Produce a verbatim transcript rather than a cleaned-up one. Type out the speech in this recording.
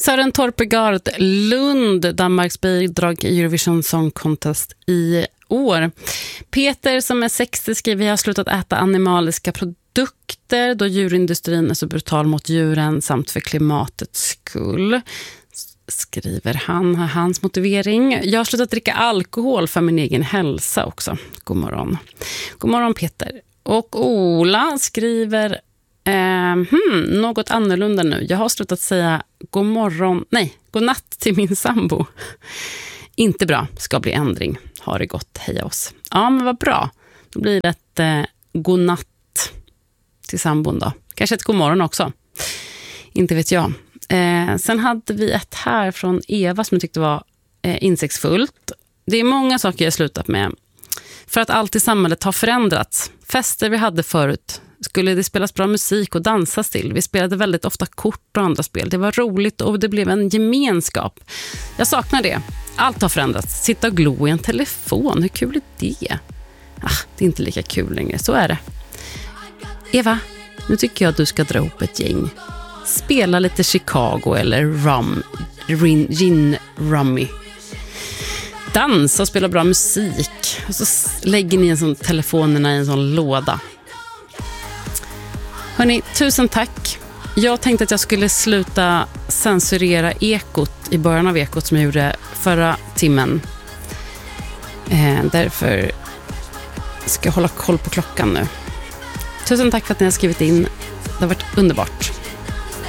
Sören Torpegard Lund, Danmarks bidrag i Eurovision Song Contest i år. Peter som är sextio skriver: jag har slutat äta animaliska produkter då djurindustrin är så brutal mot djuren samt för klimatets skull. Skriver han, har hans motivering. Jag har slutat dricka alkohol för min egen hälsa också. God morgon. God morgon Peter. Och Ola skriver eh, hmm, något annorlunda nu. Jag har slutat säga god morgon, nej, god natt till min sambo. Inte bra, ska bli ändring. Har det gott, heja oss. Ja, men vad bra. Då blir det ett eh, god natt till sambon då. Kanske ett god morgon också. Inte vet jag. Eh, sen hade vi ett här från Eva som jag tyckte var eh, insiktsfullt. Det är många saker jag slutat med. För att allt i samhället har förändrats. Fester vi hade förut skulle det spelas bra musik och dansas till. Vi spelade väldigt ofta kort och andra spel. Det var roligt och det blev en gemenskap. Jag saknar det. Allt har förändrats. Sitta och glo i en telefon. Hur kul är det? Ah, det är inte lika kul längre. Så är det. Eva, nu tycker jag att du ska dra ihop ett gäng. Spela lite Chicago eller rum, rin, gin rummy. Dansa och spela bra musik. Och så lägger ni en sån, telefonerna i en sån låda. Hörrni, tusen tack. Jag tänkte att jag skulle sluta censurera ekot i början av ekot som jag gjorde förra timmen. Eh, därför ska jag hålla koll på klockan nu. Tusen tack för att ni har skrivit in. Det har varit underbart.